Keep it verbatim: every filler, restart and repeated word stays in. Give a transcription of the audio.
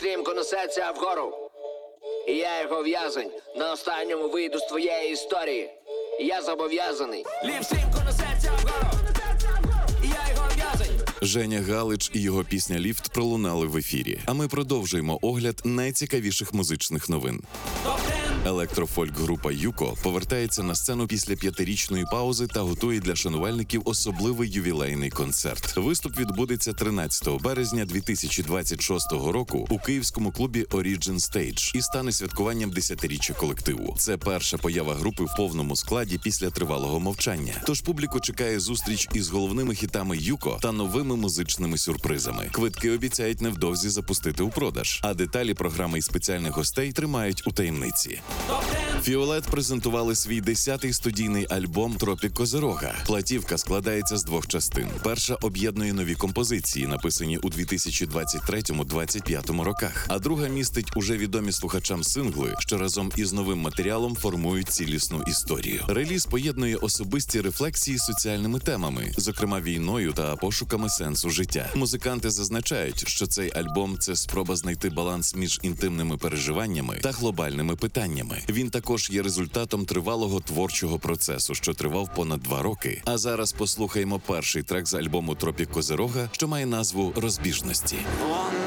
стрімко несеться вгору. І я його в'язень, на останньому вийду з твоєї історії. Я зобов'язаний. Лів стрімко несеться вгору. І я його в'язень. Женя Галич і його пісня «Ліфт» пролунали в ефірі. А ми продовжуємо огляд найцікавіших музичних новин. Електрофольк-група «Юко» повертається на сцену після п'ятирічної паузи та готує для шанувальників особливий ювілейний концерт. Виступ відбудеться тринадцятого березня дві тисячі двадцять шостого року у київському клубі Origin Stage і стане святкуванням десятиріччя колективу. Це перша поява групи в повному складі після тривалого мовчання. Тож публіку чекає зустріч із головними хітами «Юко» та новими музичними сюрпризами. Квитки обіцяють невдовзі запустити у продаж, а деталі програми і спеціальних гостей тримають у таємниці. Фіолет презентували свій десятий студійний альбом «Тропік Козирога». Платівка складається з двох частин. Перша об'єднує нові композиції, написані у дві тисячі двадцять третьому - двадцять п'ятому роках, а друга містить уже відомі слухачам сингли, що разом із новим матеріалом формують цілісну історію. Реліз поєднує особисті рефлексії з соціальними темами, зокрема війною та пошуками сенсу життя. Музиканти зазначають, що цей альбом – це спроба знайти баланс між інтимними переживаннями та глобальними питаннями. Він також є результатом тривалого творчого процесу, що тривав понад два роки. А зараз послухаємо перший трек з альбому «Тропік Козирога», що має назву «Розбіжності». Вон